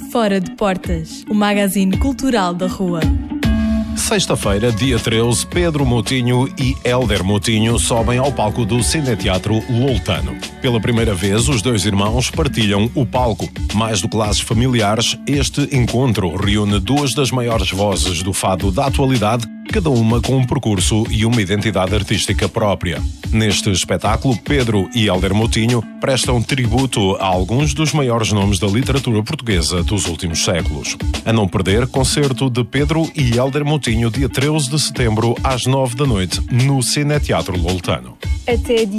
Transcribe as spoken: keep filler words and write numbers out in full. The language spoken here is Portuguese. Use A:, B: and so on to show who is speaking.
A: Fora de Portas, o magazine cultural da rua.
B: Sexta-feira, dia treze, Pedro Moutinho e Hélder Moutinho sobem ao palco do Cineteatro Loltano. Pela primeira vez, os dois irmãos partilham o palco. Mais do que laços familiares, este encontro reúne duas das maiores vozes do fado da atualidade, cada uma com um percurso e uma identidade artística própria. Neste espetáculo, Pedro e Hélder Moutinho prestam tributo a alguns dos maiores nomes da literatura portuguesa dos últimos séculos. A não perder, concerto de Pedro e Hélder Moutinho, dia treze de setembro, às nove da noite, no Cineteatro Loltano.
A: Até